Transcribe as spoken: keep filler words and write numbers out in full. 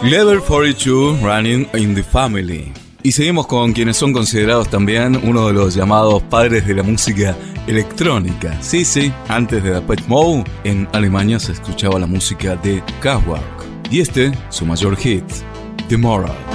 Level cuarenta y dos, Running in the Family. Y seguimos con quienes son considerados también uno de los llamados padres de la música electrónica. Sí, sí, antes de Depeche Mode, en Alemania se escuchaba la música de Kraftwerk. Y este, su mayor hit, The Moral.